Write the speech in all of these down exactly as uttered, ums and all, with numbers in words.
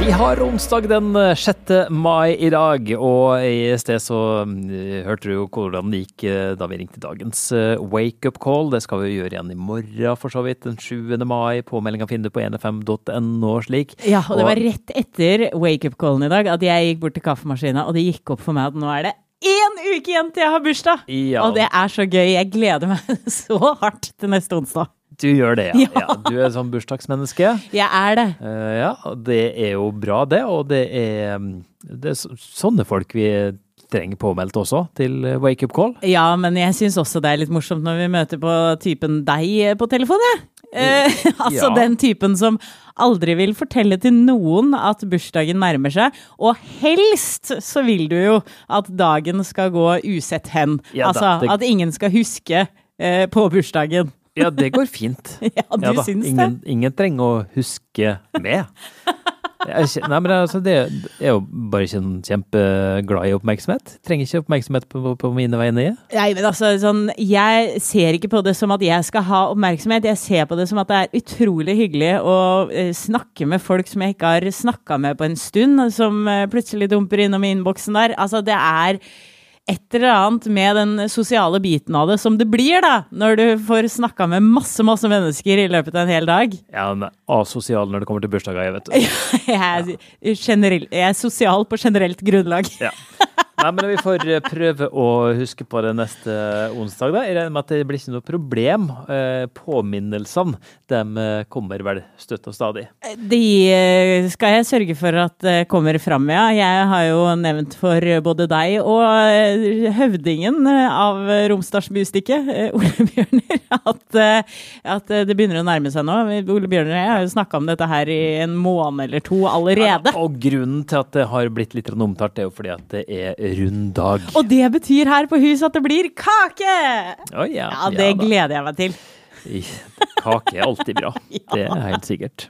Vi har onsdag den sjette mai I dag, og I sted så hørte du jo hvordan det gikk da vi ringte dagens wake-up call. Det skal vi gjøre igjen I morgen for så vidt, den sjuende mai. Påmeldingen finner du på nfm punktum no slik. Ja, og det var rett etter wake-up callen I dag at jeg gikk bort til kaffemaskinen, og det gikk opp for meg at nå er det en uke igjen til jeg har bursdag. Ja. Og det er så gøy. Jeg gleder meg så hardt til neste onsdag. Du gjør det, ja. Ja. Ja, du er sånn bursdagsmenneske. Jeg er det. Uh, ja, og det er jo bra det, og det er, det er så- sånne folk vi trenger påmeldt også til wake-up call. Ja, men jeg synes også det er litt morsomt når vi møter på typen deg på telefon, ja. Eh, altså Ja. den typen som aldri vil fortelle til noen at bursdagen nærmer seg, og helst så vil du jo at dagen skal gå usett hen. Ja da, altså det- at ingen skal huske eh, på bursdagen. Ja, det går fint. Ja, du Ja da, syns ingen, det? ingen trenger å huske med. Jeg, kjen- nei, men altså, det er jo bare ikke en kjempeglad I oppmerksomhet. Trenger ikke oppmerksomhet på, på mine vegne. Nei, men altså, sånn, jeg ser ikke på det som at jeg skal ha oppmerksomhet. Jeg ser på det som at det er utrolig hyggelig å eh, snakke med folk som jeg ikke har snakket med på en stund, som eh, plutselig dumper innom innboksen der. Altså, det er et eller annet med den sosiale biten av det som det blir da, når du får snakket med masse, masse mennesker I løpet av en hel dag. Ja, han er asosial når det kommer til bursdager, jeg vet du. Jeg er, generell, jeg er sosial på generelt grunnlag. Ja. Nei, men vi får eh, prøve å huske på det neste onsdag da. Jeg regner med at det blir ikke noe problem. Eh, påminnelsene, de eh, kommer vel støtt og stadig. De eh, skal jeg sørge for at det kommer frem, ja. Jeg har jo nevnt for både deg og eh, høvdingen eh, av Romsdalsbustikket, eh, Ole Bjørner, at, eh, at eh, det begynner å nærme seg nå. Ole Bjørner, jeg har jo snakket om dette her I en måned eller to allerede. Ja, og grunnen til at det har blitt litt omtalt er jo fordi at det er rund dag. Og det betyr her på huset at det blir kake! Å, ja, Ja, det ja da. gleder jeg meg til. I- Kake er alltid bra. Det er helt sikkert.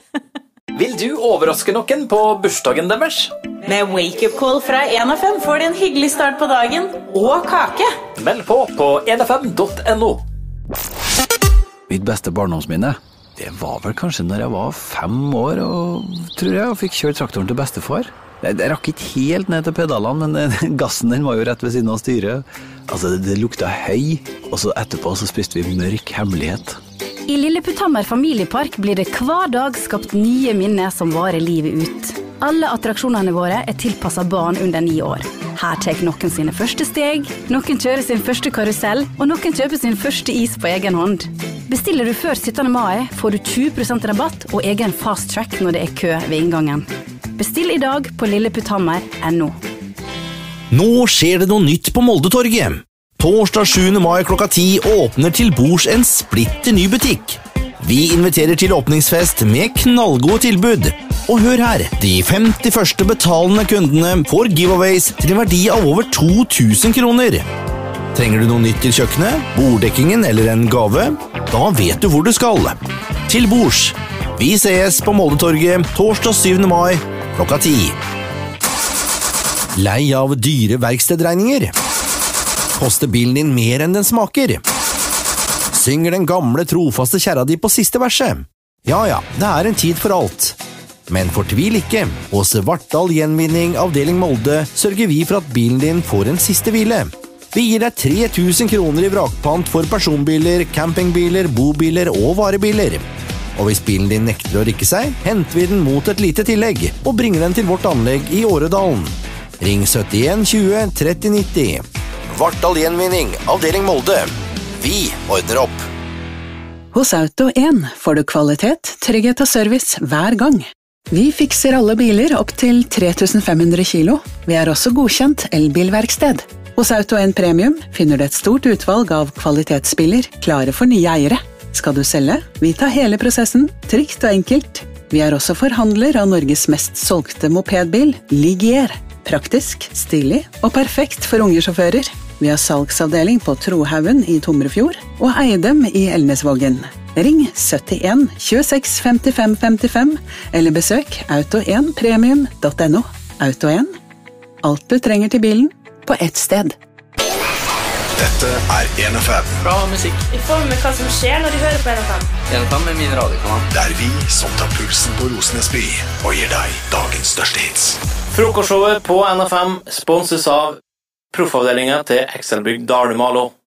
Vil du overraske noen på bursdagen deres? Med wake-up call fra en av fem får du en hyggelig start på dagen og kake. Meld på på nfm punktum no. Mitt beste barndomsminne, det var vel kanskje når jeg var fem år, og tror jeg, og fikk kjørt traktoren til bestefar. Jeg, jeg rakk ikke helt ned til pedalene, men eh, gassen den var jo rett ved siden av styret. Altså, det, det lukta høy, og så etterpå så spiste vi mørk hemmelighet. I Lilleputthammer familiepark blir det hver dag skapt nye minner som varer livet ut. Alle attraksjonene våre er tilpasset barn under ni år. Her tar noen sine første steg, noen kjører sin første karusell, og noen kjøper sin første is på egen hånd. Bestiller du før syttende mai, får du tjue prosent rabatt og egen fast track når det er kø ved inngangen. Bestill I dag på lilleputthammer punktum no. Nå skjer det noe nytt på Moldetorget. Torsdag sjuende mai klokka ti åpner til bords en splitter ny butikk. Vi inviterer til åpningsfest med knallgode tilbud. Og hør her, de femti første betalende kundene får giveaways til en verdi av over to tusen kroner. Trenger du noe nytt til kjøkkenet, borddekkingen eller en gave? Da vet du hvor du skal. Til bords. Vi ses på Moldetorget torsdag syvende mai klokka ti. Lei av dyre verkstedregninger? Koster bilen din mer enn den smaker? Synger den gamle trofaste kjæra di på siste verset? Ja ja, det er en tid for alt. Men fortvil ikke, hos Vartdal Gjenvinning avdeling Molde sørger vi for at bilen din får en siste hvile. Vi gir deg tre tusen kroner I vrakpant for personbiler, campingbiler, bobiler og varebiler. Og hvis bilen din nekter å rikke seg, henter vi den mot et lite tillegg og bringer den til vårt anlegg I Åredalen. Ring syttien tjue tretti nitti. Vartdal Gjenvinning, avdeling Molde. Vi ordner opp. Hos Auto en får du kvalitet, trygghet og service hver gang. Vi fikser alle biler opp til tre tusen fem hundre kilo. Vi er også godkjent elbilverksted. Hos Auto en Premium finner du et stort utvalg av kvalitetsbiler klare for nye eiere. Skal du selge? Vi tar hele prosessen, trygt og enkelt. Vi er også forhandler av Norges mest solgte mopedbil, Ligier. Praktisk, stilig og perfekt for unge sjåfører. Vi har salgsavdeling på Trohaugen I Tomrefjord og Eidem I Elnesvågen. Ring syttien tjueseks femtifem femtifem eller besøk auto en premium punktum no. Auto en. Alt du trenger til bilen på ett sted. Dette er en F M. Bra musikk. Vi får med hva som skjer når de hører på en F M. en F M er min radiokanal. Det er vi som tar pulsen på Rosenes by og gir deg dagens største hits. Frokostshowet på N F M sponses av Proffavdelingen til Excelbygg Dalumalo.